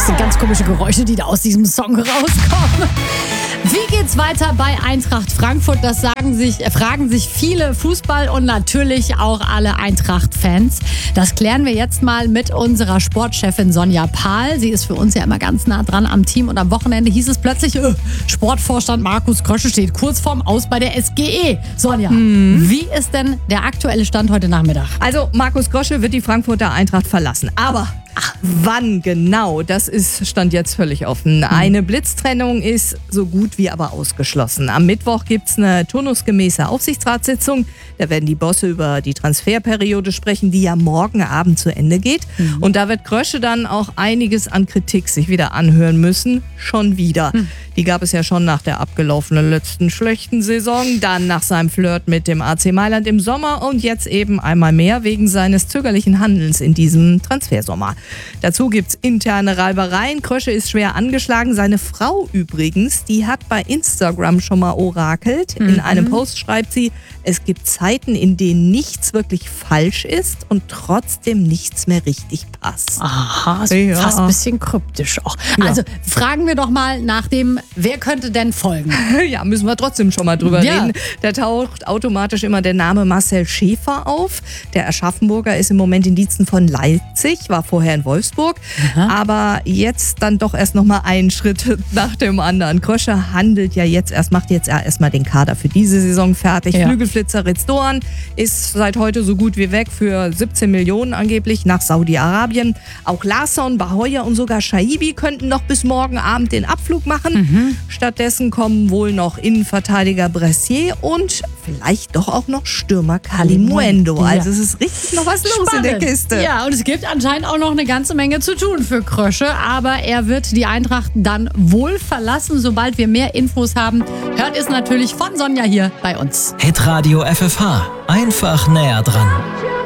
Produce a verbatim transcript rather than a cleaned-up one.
sind ganz komische Geräusche, die da aus diesem Song rauskommen. Wie geht's weiter bei Eintracht Frankfurt? Das sagen sich, äh, fragen sich viele Fußball- und natürlich auch alle Eintracht-Fans. Das klären wir jetzt mal mit unserer Sportchefin Sonja Pahl. Sie ist für uns ja immer ganz nah dran am Team. Und am Wochenende hieß es plötzlich, äh, Sportvorstand Markus Krösche steht kurz vorm Aus bei der S G E. Sonja, hm. wie ist denn der aktuelle Stand heute Nachmittag? Also Markus Krösche wird die Frankfurter Eintracht verlassen. Aber Ach, wann genau, das ist Stand jetzt völlig offen. Eine Blitztrennung ist so gut wie aber ausgeschlossen. Am Mittwoch gibt es eine turnusgemäße Aufsichtsratssitzung. Da werden die Bosse über die Transferperiode sprechen, die ja morgen Abend zu Ende geht. Mhm. Und da wird Krösche dann auch einiges an Kritik sich wieder anhören müssen. Schon wieder. Mhm. Die gab es ja schon nach der abgelaufenen letzten schlechten Saison, dann nach seinem Flirt mit dem A C Mailand im Sommer und jetzt eben einmal mehr wegen seines zögerlichen Handelns in diesem Transfersommer. Dazu gibt's interne Reibereien. Krösche ist schwer angeschlagen. Seine Frau übrigens, die hat bei Instagram schon mal orakelt. Mhm. In einem Post schreibt sie, es gibt Zeiten, in denen nichts wirklich falsch ist und trotzdem nichts mehr richtig passt. Aha, ist ja fast ein bisschen kryptisch auch. Ja. Also fragen wir doch mal nach dem, wer könnte denn folgen? Ja, müssen wir trotzdem schon mal drüber ja. reden. Da taucht automatisch immer der Name Marcel Schäfer auf. Der Aschaffenburger ist im Moment in Diensten von Leipzig, war vorher in Wolfsburg. Aha. Aber jetzt dann doch erst noch mal einen Schritt nach dem anderen. Krösche handelt ja jetzt erst, macht jetzt erstmal den Kader für diese Saison fertig. Ja. Flügelflitzer Ritz Doan ist seit heute so gut wie weg für siebzehn Millionen angeblich nach Saudi-Arabien. Auch Larsson, Bahoyer und sogar Shaibi könnten noch bis morgen Abend den Abflug machen. Mhm. Stattdessen kommen wohl noch Innenverteidiger Bressier und vielleicht doch auch noch Stürmer Kalimuendo. Ja. Also es ist richtig noch was los Spannend. in der Kiste. Ja, und es gibt anscheinend auch noch eine ganze Menge zu tun für Krösche, aber er wird die Eintracht dann wohl verlassen. Sobald wir mehr Infos haben, hört es natürlich von Sonja hier bei uns. Hitradio F F H. Einfach näher dran.